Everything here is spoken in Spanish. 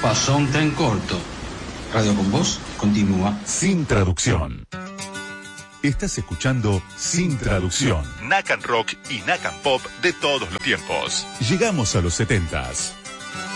pasó un tren corto. Radio con Voz continúa. Sin traducción. Estás escuchando Sin Traducción. Nakan Rock y Nakan Pop de todos los tiempos. Llegamos a los 70s.